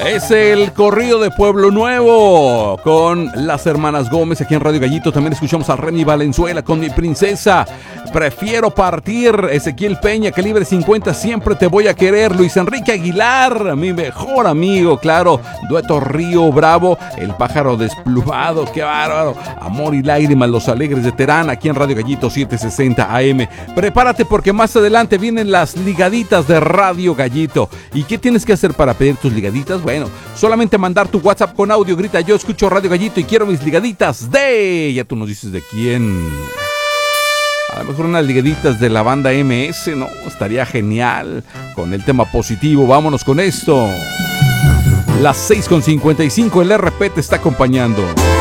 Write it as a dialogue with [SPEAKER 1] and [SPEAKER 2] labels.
[SPEAKER 1] Es el corrido de Pueblo Nuevo con las hermanas Gómez aquí en Radio Gallito. También escuchamos a Remy Valenzuela con Mi Princesa. Prefiero partir. Ezequiel Peña, Calibre 50, Siempre te voy a querer. Luis Enrique Aguilar, mi mejor amigo, claro. Dueto Río Bravo, El pájaro desplumado, qué bárbaro. Amor y lágrimas, Los Alegres de Terán, aquí en Radio Gallito 760 AM. Prepárate porque más adelante vienen las ligaditas de Radio Gallito. ¿Y qué tienes que hacer para pedir tus ligaditas? Bueno, solamente mandar tu WhatsApp con audio, grita: yo escucho Radio Gallito y quiero mis ligaditas de... Ya tú nos dices de quién. A lo mejor unas ligaditas de la banda MS, ¿no? Estaría genial con el tema positivo. Vámonos con esto. Las 6:55, el RP te está acompañando.